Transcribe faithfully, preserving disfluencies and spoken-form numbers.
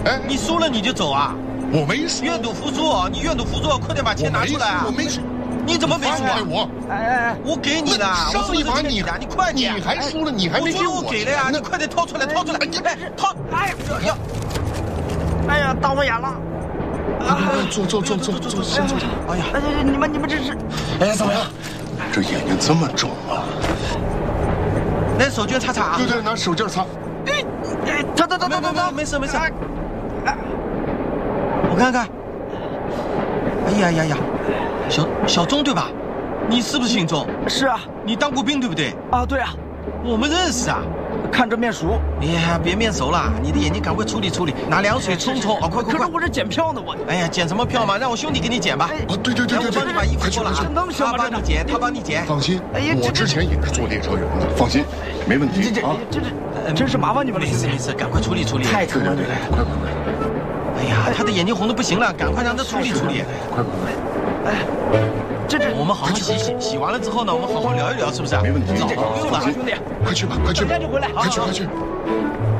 哎， 你输了你就走啊？ 我没输。 愿赌服输，你愿赌服输，快点把钱拿出来啊！ 我没输。 你怎么没输啊？ 我， 哎哎， 我给你的， 上一把你的，你快点！ 你还输了，你还没给我给了呀，你快点掏出来，掏出来！哎，掏！哎呀， 哎呀，当我眼了！ 啊，坐坐坐坐坐，先坐。 哎呀， 哎呀，你们你们这是， 哎，怎么样？这眼睛这么肿啊？ 来手绢擦擦啊！ 对对，拿手绢擦。 哎，擦擦擦擦擦擦， 没事没事。我看看。哎呀呀呀，小小钟对吧？你是不是姓钟？ 是啊。 你当过兵对不对？ 啊，对啊。 我们认识啊。 看着面熟。 哎呀，别面熟了，你的眼睛赶快处理处理，拿凉水冲冲。哦，快快快！ 可是我是检票呢，我。 哎呀，检什么票嘛？让我兄弟给你检吧。 哦，对对对对对， 我帮你把衣服脱了。 能行吗？ 他帮你检，他帮你检。 放心，我之前也是做列车员的，放心，没问题啊。 这这这真是麻烦你们了。 没事没事，赶快处理处理。 太疼了，这个。 快快快！ 哎呀，他的眼睛红的不行了，赶快让他处理处理。 快快快！ 哎，这这我们好好洗洗，洗完了之后呢，我们好好聊一聊，是不是？ 没问题， 不用了， 兄弟， 快去吧，快去吧， 等下就回来， 快去快去。